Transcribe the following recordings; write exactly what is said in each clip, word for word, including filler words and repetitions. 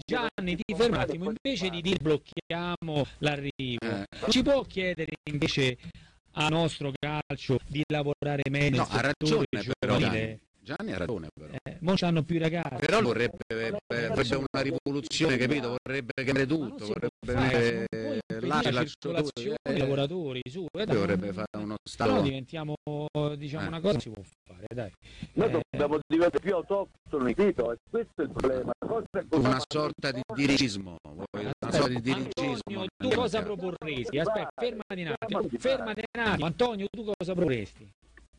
Gianni, ti fermo un attimo, invece di dire blocchiamo l'arrivo, Eh. ci può chiedere invece a nostro calcio di lavorare meglio? No, ha ragione però Gianni. Gianni ha ragione però. Eh, non c'hanno più ragazzi. Però vorrebbe, vorrebbe una rivoluzione, capito? Vorrebbe cambiare tutto, vorrebbe la circolazione eh, dei lavoratori su, eh, dai, vorrebbe fare uno stato. Però diventiamo, diciamo, eh. una cosa non si può fare, dai. Noi Eh, dobbiamo diventare più autoctoni, capito? E questo è il problema. Cosa è cosa Una sorta di dirigismo, una sorta di dirigismo. Antonio, tu cosa proporresti? Aspetta, fermati un attimo, fermati un attimo. Antonio, tu cosa proporresti?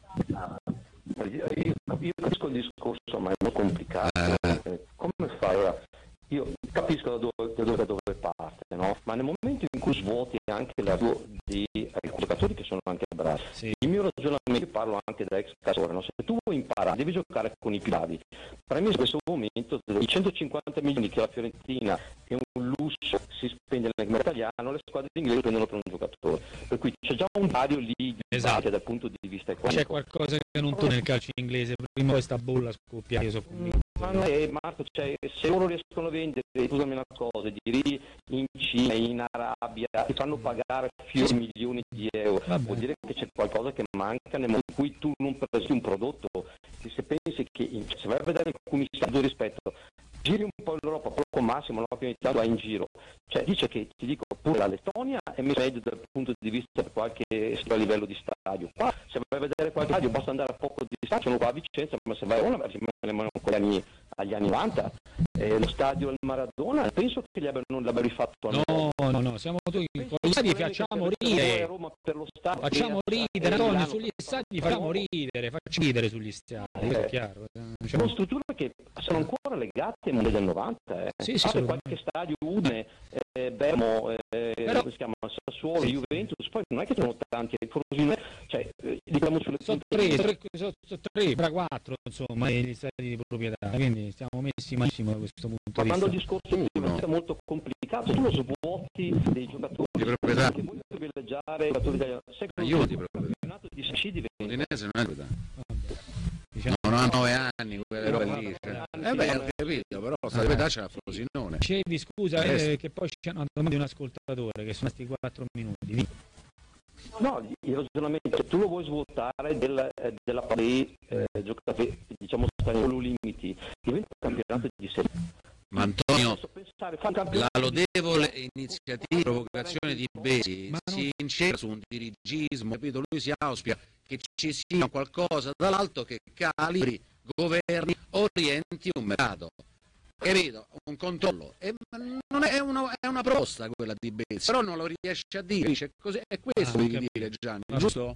Io, io, io capisco il discorso, ma è molto complicato. Eh. Come fai? Ora, io capisco da dove, da dove, da dove parte, no? Ma nel momento in cui svuoti anche l'arrivo di alcuni giocatori che sono anche bravi, Sì. il mio ragionamento, io parlo anche da ex calciatore, no? Se tu vuoi imparare, devi giocare con i più bravi. Per me in questo momento i centocinquanta milioni che la Fiorentina è un lusso, si spende nel mercato italiano, le squadre inglesi prendono per un giocatore. Per cui c'è già un vario lì di Esatto. base dal punto di vista economico. C'è qualcosa che non torna nel calcio inglese, prima questa bolla scoppia, io so convinto. Ma non è, Marco, cioè, se loro riescono a vendere, scusami una cosa, diritti in Cina, in Arabia, ti fanno pagare fior milioni di euro, Vabbè. vuol dire che c'è qualcosa che manca nel momento in cui tu non presenti un prodotto. Se pensi che, in, se vai a vedere alcuni stati di rispetto, giri un po' l'Europa, però con Massimo, no, più in Italia, in giro, cioè dice che, ti dico, pure la Lettonia è messa meglio dal punto di vista per qualche a livello di stadio. Qua, se vai a vedere qualche stadio, basta andare a poco di distanza, sono qua a Vicenza, ma se vai a una, rimaniamo con gli anni, agli anni novanta, eh, lo stadio al Maradona, penso che gli abbiano, l'abbiano rifatto a No, no, no, siamo tu, con gli stadi facciamo ridere, Roma per lo stadio, facciamo ridere, Antonio, sugli stadi facciamo ridere, facciamo ridere sugli stadi, Eh, è chiaro. eh, sono strutture che sono ancora legate ai mondiali del novanta, eh. Sì, sì, Ah, per sì. qualche stadio, Udine, eh, Bermo, eh, Però- come si chiama, Sassuolo, Juventus, poi non è che sono tanti, il Frosinone, cioè, eh, diciamo sulle Sono tre, tre, sono sono tre, tra quattro, insomma, gli stati di proprietà, quindi stiamo messi malissimo da questo punto di Parlando vista. di discorso Uno. è molto complicato, tu lo svuoti dei giocatori Di proprietà. che vuoi privilegiare i giocatori italiani. Secondo Ma io me, di proprietà. il campionato di Sci diventa Udinese non è proprietà. Vabbè, diciamo, Non ha nove anni, quelle robe lì. Cioè. Vabbè, Eh beh, ho capito, però sta proprietà c'è la Frosinone. dicevi, scusa, Eh, eh, che poi c'è una domanda di un ascoltatore, che sono stati quattro minuti. Vieni. No, il ragionamento, cioè, tu lo vuoi svuotare del, eh, della pari eh, giocatori, diciamo, stranieri limiti, diventa un campionato di serie. Ma Antonio, Posso pensare, fa un la campionato lodevole iniziativa, provocazione di Besi Ma non- si incentra su un dirigismo, capito? Lui si auspica che ci sia qualcosa dall'alto che calibri, governi, orienti un mercato. Capito? Un controllo. E non è una, è una proposta quella di Besi, però non lo riesce a dire. Dice così, è questo Ah, che devi capito. dire, Gianni, Vabbè. giusto?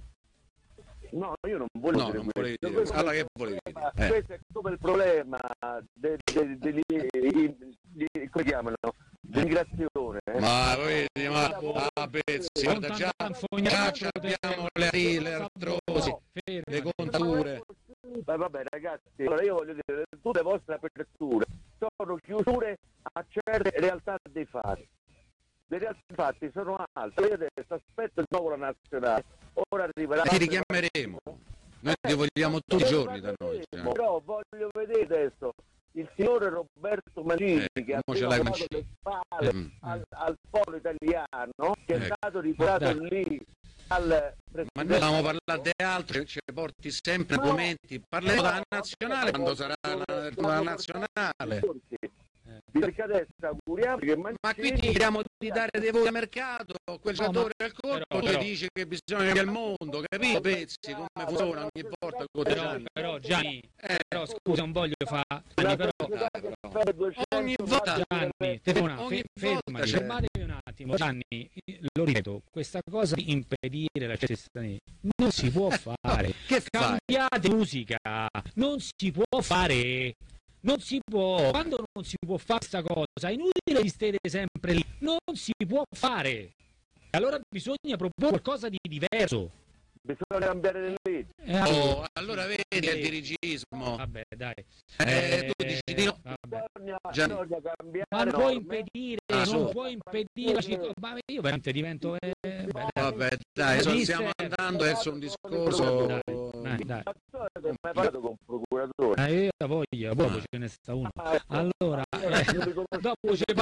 No, io non volevo No, dire non questo. volevi dire Questo questo. Allora è che il volevi problema. dire? Eh. Questo è come il problema de, de, de, de, de, de, come chiamano? Dell'immigrazione. eh. Ma vedi, ma a Bezi, guarda, già, già ci abbiamo le, arri- le artrosi, le Fermati. contature. Ma vabbè ragazzi, allora io voglio dire, tutte le vostre aperture sono chiusure a certe realtà dei fatti. Le realtà dei fatti sono altre, io adesso aspetto il nuovo la nazionale, ora arriverà... Ti richiameremo. Noi ti vogliamo tutti i giorni da noi. Gianni. Però voglio vedere adesso il signore Roberto Mancini Eh, che ha mo ce l'hai dato Mancini. le spalle Mm. al, al polo italiano, che è Ecco. stato riportato Dai. lì al Ma noi presidente. dobbiamo parlare di altro, ci porti sempre argomenti. Parleremo della nazionale quando sarà la, la nazionale. Perché adesso auguriamo che Ma qui Mancini chiediamo di dare dei voti al mercato, quel No, giocatore al colpo, però- tu però- dici che bisogna cambiare il mondo, capito? Pezzi come funziona ogni volta con Però, Gianni. però Gianni, Eh, però scusa, non voglio fare... Gianni, però, dai, però. Ogni volta- Gianni, te fermo un attimo, Ogni fe- volta fermati, c'è- fermatevi un attimo. Gianni, lo ripeto, questa cosa di impedire l'accesso stranieri non si può fare. Che fai? Cambiate musica, non si può fare. Non si può, quando non si può fare questa cosa, è inutile che state sempre lì, non si può fare. Allora bisogna proporre qualcosa di diverso. bisogna cambiare le leggi. Eh, allora- Oh, allora vedi il dirigismo. Vabbè, dai. Eh, tu dici di no. Vabbè. Bisogna, Gianni. bisogna cambiare Ma non puoi norme. impedire, Ah, non su. puoi impedire la circo- ma io veramente divento eh, beh, dai. Vabbè, dai, so- Disse- stiamo andando verso un discorso. Dai, dai, dai. La storia avete mai parlato con un procuratore? Eh, voglia, poi ce ne sta uno. Ah, ecco. Allora, Allora, eh, non li conosco. dopo ci